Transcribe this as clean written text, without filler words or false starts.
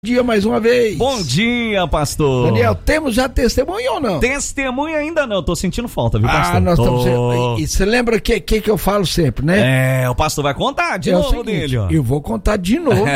Dia mais uma vez. Bom dia, pastor. Daniel, temos já testemunho ou não? Testemunha ainda não, tô sentindo falta, viu, pastor? Nós estamos. E você lembra que eu falo sempre, né? O pastor vai contar de novo seguinte, dele, ó. Eu vou contar de novo